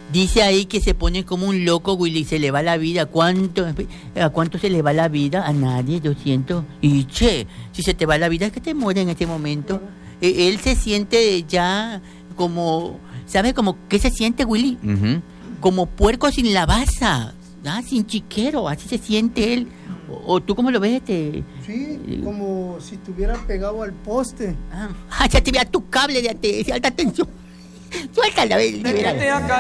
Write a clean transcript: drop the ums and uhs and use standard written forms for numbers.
Dice ahí que se pone como un loco, Willy, se le va la vida. ¿A cuánto se le va la vida? A nadie, 200. Y che, si se te va la vida es que te muere en este momento. Él se siente ya como, ¿sabe como qué se siente, Willy? Ujú. Como puerco sin la baza, sin chiquero, así se siente él. ¿O tú cómo lo ves? Sí, como si estuviera pegado al poste. Ya te vea tu cable de alta tensión. Suéltala, libera.